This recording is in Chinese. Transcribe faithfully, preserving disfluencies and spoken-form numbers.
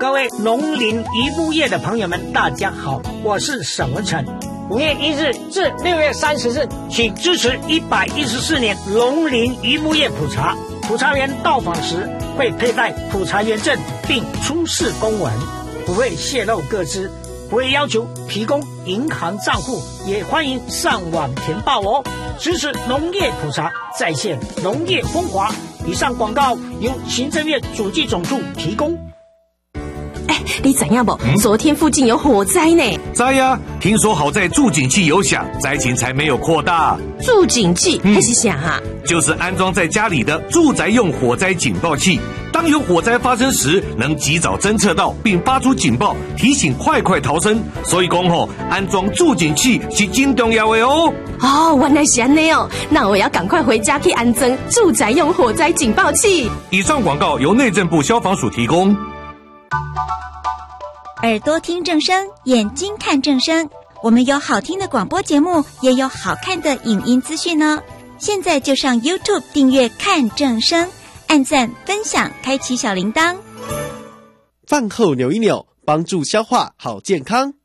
各位农林渔牧业的朋友们，大家好，我是沈文成。五月一日至六月三十日，请支持一百一十四年农林渔牧业普查。普查员到访时会佩戴普查员证，并出示公文，不会泄露个资，不会要求提供银行账户，也欢迎上网填报哦。支持农业普查，再现农业风华。以上广告由行政院主计总处提供。 哎，你知影不？嗯、昨天附近有火灾呢。 知呀，听说好在助警器有响，灾情才没有扩大。 助警器还是啥啊？ 就是安装在家里的住宅用火灾警报器。当有火灾发生时，能及早侦测到并发出警报，提醒快快逃生。所以讲吼，安装助警器是真重要的哦。 哦，原来是安尼哦，那我要赶快回家去安装住宅用火灾警报器。 以上广告由内政部消防署提供。 耳朵听正声，眼睛看正声。我们有好听的广播节目，也有好看的影音资讯哦。现在就上 YouTube 订阅看正声，按赞分享，开启小铃铛。 饭后扭一扭，帮助消化好健康。